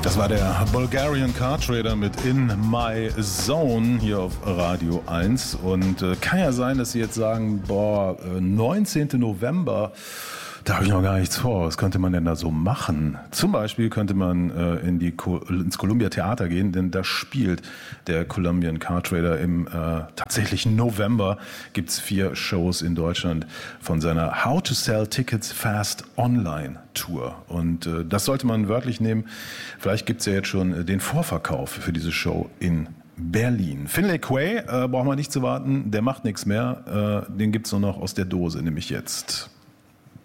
Das war der Bulgarian Car Trader mit In My Zone hier auf Radio 1. Und kann ja sein, dass Sie jetzt sagen, 19. November, da habe ich noch gar nichts vor. Was könnte man denn da so machen? Zum Beispiel könnte man ins Columbia Theater gehen, denn da spielt der Colombian Car Trader im tatsächlichen November. Gibt es 4 Shows in Deutschland von seiner How to Sell Tickets Fast Online Tour. Und das sollte man wörtlich nehmen. Vielleicht gibt es ja jetzt schon den Vorverkauf für diese Show in Berlin. Finlay Quay, braucht man nicht zu warten, der macht nichts mehr. Den gibt es nur noch aus der Dose, nämlich jetzt.